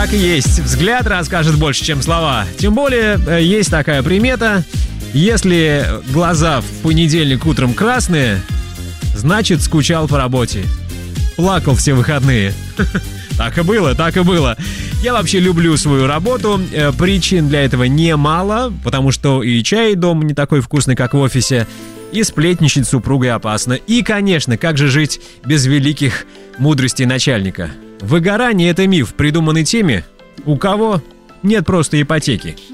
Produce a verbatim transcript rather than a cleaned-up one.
Так и есть. Взгляд расскажет больше, чем слова. Тем более, есть такая примета. Если глаза в понедельник утром красные, значит, скучал по работе. Плакал все выходные. Так и было, так и было. Я вообще люблю свою работу. Причин для этого немало, потому что и чай дома не такой вкусный, как в офисе, и сплетничать с супругой опасно. И, конечно, как же жить без великих мудростей начальника? Выгорание — это миф, придуманный теми, у кого нет просто ипотеки.